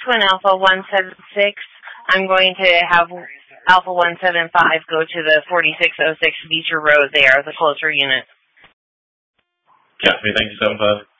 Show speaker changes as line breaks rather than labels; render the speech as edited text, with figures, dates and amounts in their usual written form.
Twin Alpha 176. I'm going to have Alpha 175 go to the 4606 Beecher Road there, the closer unit.
Copy, thank you, 75.